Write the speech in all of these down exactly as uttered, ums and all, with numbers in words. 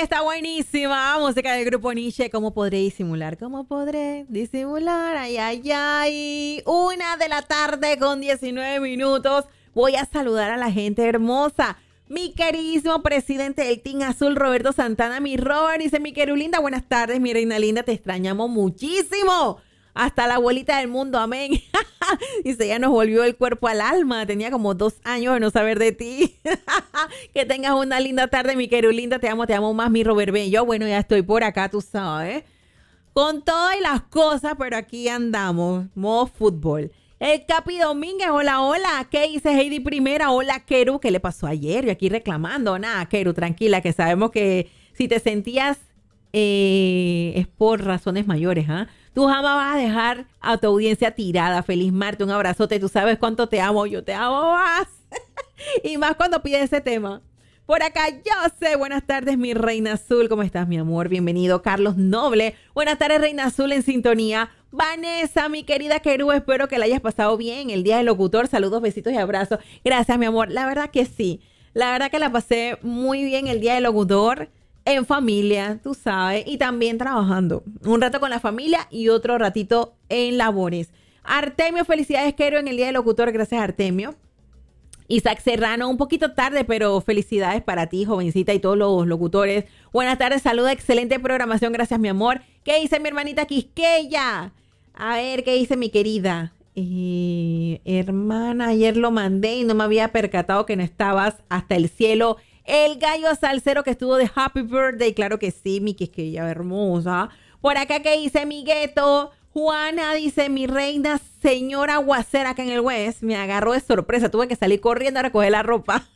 está buenísima. Música del grupo Nietzsche. ¿Cómo podré disimular? ¿Cómo podré disimular? Ay, ay, ay. Una de la tarde con diecinueve minutos. Voy a saludar a la gente hermosa. Mi queridísimo presidente del Team Azul, Roberto Santana. Mi Robert dice, mi querulinda, buenas tardes, mi reina linda. Te extrañamos muchísimo. Hasta la abuelita del mundo, amén. Dice, ya nos volvió el cuerpo al alma. Tenía como dos años de no saber de ti. Que tengas una linda tarde, mi querulinda. Te amo, te amo más, mi Robert Bello. Bueno, ya estoy por acá, tú sabes. Con todas las cosas, pero aquí andamos. Modo fútbol. El Capi Domínguez, hola, hola. ¿Qué dice Heidi Primera? Hola, Keru. ¿Qué le pasó ayer? Yo aquí reclamando. Nada, Keru, tranquila, que sabemos que si te sentías eh, es por razones mayores, ¿ah? ¿eh? Tú jamás vas a dejar a tu audiencia tirada. Feliz Marte, un abrazote. Tú sabes cuánto te amo. Yo te amo más. Y más cuando pides ese tema. Por acá, yo sé. Buenas tardes, mi Reina Azul. ¿Cómo estás, mi amor? Bienvenido, Carlos Noble. Buenas tardes, Reina Azul en sintonía. Vanessa, mi querida Keru, espero que la hayas pasado bien el día del locutor. Saludos, besitos y abrazos. Gracias, mi amor. La verdad que sí. La verdad que la pasé muy bien el día del locutor. En familia, tú sabes, y también trabajando. Un rato con la familia y otro ratito en labores. Artemio, felicidades, Keru, en el Día del Locutor. Gracias, Artemio. Isaac Serrano, un poquito tarde, pero felicidades para ti, jovencita, y todos los locutores. Buenas tardes, saluda, excelente programación. Gracias, mi amor. ¿Qué dice mi hermanita Quisqueya? A ver, ¿qué dice mi querida? Eh, hermana, ayer lo mandé y no me había percatado que no estabas hasta el cielo. El gallo salsero que estuvo de Happy Birthday. Claro que sí, mi Quisqueya hermosa. Por acá, ¿qué dice mi gueto? Juana dice, mi reina, señora aguacera acá en el West. Me agarró de sorpresa. Tuve que salir corriendo a recoger la ropa.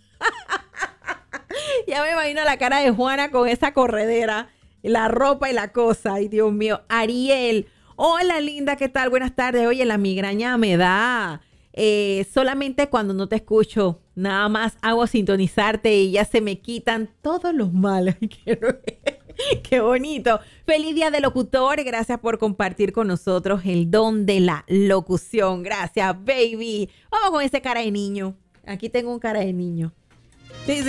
Ya me imagino la cara de Juana con esa corredera. La ropa y la cosa. Ay, Dios mío. Ariel. Hola, linda, ¿qué tal? Buenas tardes. Oye, la migraña me da... Eh, solamente cuando no te escucho, nada más hago sintonizarte y ya se me quitan todos los males. Qué bonito. Feliz día de locutor. Gracias por compartir con nosotros el don de la locución. Gracias, baby. Vamos con ese cara de niño. Aquí tengo un cara de niño. Sí, sí.